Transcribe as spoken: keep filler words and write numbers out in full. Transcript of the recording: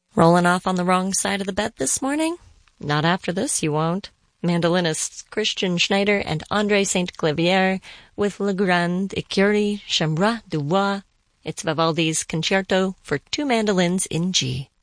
Rolling off on the wrong side of the bed this morning? Not after this, you won't. Mandolinists Christian Schneider and André Saint-Clavier with Le Grand Écurie Chambra du Bois. It's Vivaldi's Concerto for Two Mandolins in G.